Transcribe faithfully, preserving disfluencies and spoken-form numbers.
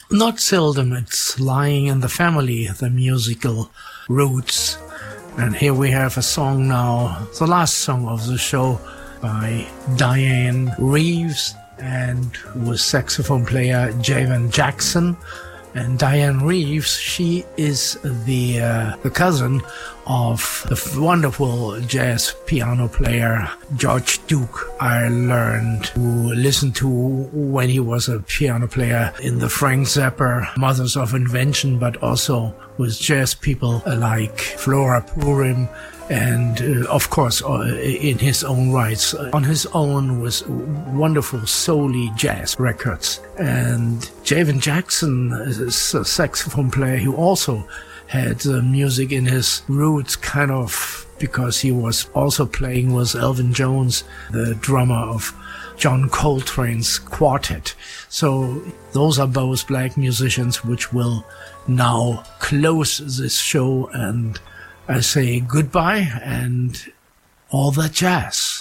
Not seldom it's lying in the family, the musical roots. And here we have a song now, the last song of the show, by Dianne Reeves and with saxophone player Javen Jackson. And Dianne Reeves, she is the uh, the cousin of the wonderful jazz piano player George Duke. I learned to listen to when he was a piano player in the Frank Zappa Mothers of Invention, but also with jazz people like Flora Purim, and uh, of course uh, in his own rights, uh, on his own with wonderful soul-y jazz records. And Javen Jackson is a saxophone player who also had uh, music in his roots, kind of because he was also playing with Elvin Jones, the drummer of John Coltrane's quartet. So those are both black musicians which will now close this show, and I say goodbye and all the jazz.